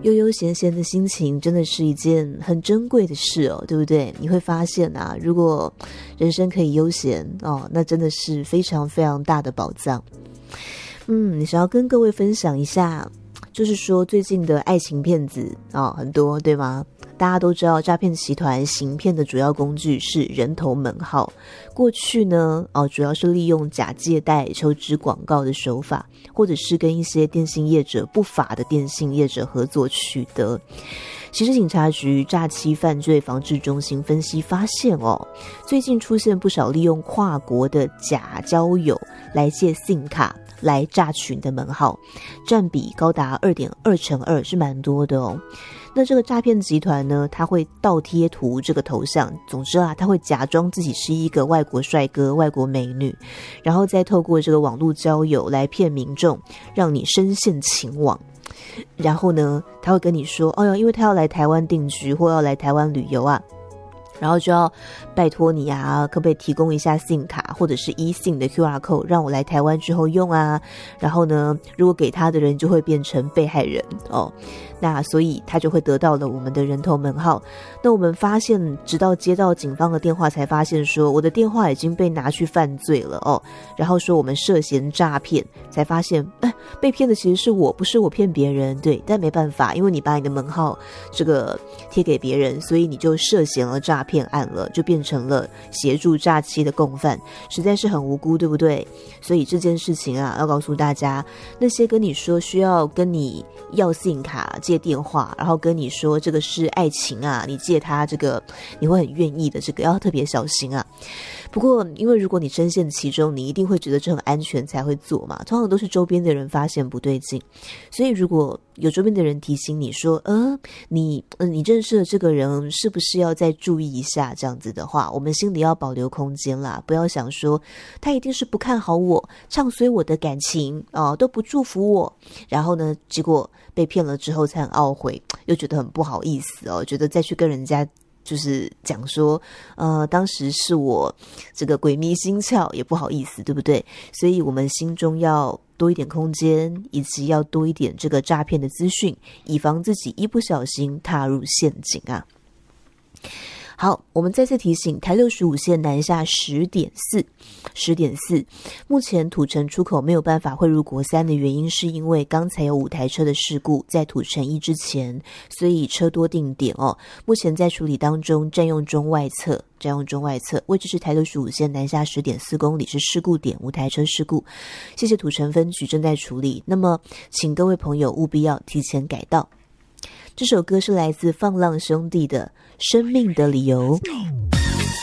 悠悠闲闲的心情真的是一件很珍贵的事哦，对不对？你会发现啊，如果人生可以悠闲哦，那真的是非常非常大的宝藏。你想要跟各位分享一下，就是说最近的爱情骗子很多，对吗？大家都知道诈骗集团行骗的主要工具是人头门号。过去呢主要是利用假借贷、求职广告的手法，或者是跟一些电信业者、不法的电信业者合作取得。其实警察局诈欺犯罪防治中心分析发现最近出现不少利用跨国的假交友来借 SIM 卡来诈取你的门号，占比高达 2.2×2， 是蛮多的哦。那这个诈骗集团呢，他会倒贴图这个头像，总之他会假装自己是一个外国帅哥、外国美女，然后再透过这个网络交友来骗民众，让你深陷情网。然后呢，他会跟你说，因为他要来台湾定居或要来台湾旅游啊，然后就要拜托你啊，可不可以提供一下 SIM 卡或者是 eSIM 的 QR code 让我来台湾之后用啊？然后呢，如果给他的人就会变成被害人那所以他就会得到了我们的人头门号。那我们发现，直到接到警方的电话才发现说我的电话已经被拿去犯罪了然后说我们涉嫌诈骗，才发现被骗的其实是我，不是我骗别人。对，但没办法，因为你把你的门号这个贴给别人，所以你就涉嫌了诈骗案了，就变成了协助诈欺的共犯，实在是很无辜，对不对？所以这件事情要告诉大家，那些跟你说需要跟你要 SIM 卡借电话，然后跟你说这个是爱情你借他这个你会很愿意的，这个要特别小心不过因为如果你深陷其中，你一定会觉得这很安全才会做嘛，通常都是周边的人发现不对劲。所以如果有周边的人提醒你说你认识的这个人是不是要再注意一下，这样子的话，我们心里要保留空间啦，不要想说他一定是不看好我，唱衰我的感情都不祝福我，然后呢结果被骗了之后才很懊悔，又觉得很不好意思觉得再去跟人家就是讲说当时是我这个鬼迷心窍，也不好意思，对不对？所以我们心中要多一点空间，以及要多一点这个诈骗的资讯，以防自己一不小心踏入陷阱好，我们再次提醒，台65线南下10.4，目前土城出口没有办法汇入国3的原因，是因为刚才有5台车的事故在土城1之前，所以车多定点目前在处理当中，占用中外侧，位置是台65线南下10.4公里，是事故点，5台车事故。谢谢土城分局正在处理，那么请各位朋友务必要提前改道。这首歌是来自放浪兄弟的《生命的理由》。